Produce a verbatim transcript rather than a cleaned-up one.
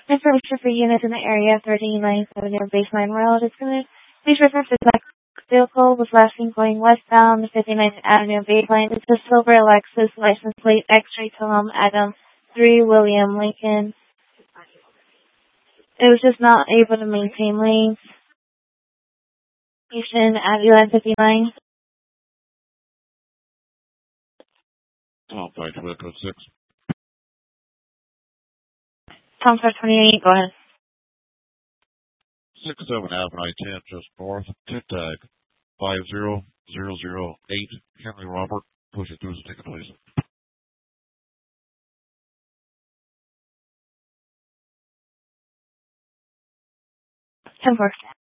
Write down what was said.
Information for units in the area thirty-nine Avenue Baseline Road is going to please refer to the vehicle was last seen going westbound fifty-ninth Avenue Baseline. It's a silver Lexus license plate X-ray Tom Adam three William Lincoln. It was just not able to maintain lanes. Station at eleven fifty-nine. Tom five two Echo six. Tom five twenty-eight, go ahead. six seven Avenue I ten just north. Tip tag five zero zero zero eight. Henry Robert. Push it through the ticket, please. ten four.